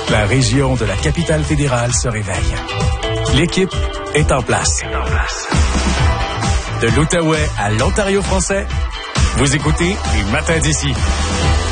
La région de la capitale fédérale se réveille. L'équipe est en place. De l'Outaouais à l'Ontario français, vous écoutez les Matins d'ici.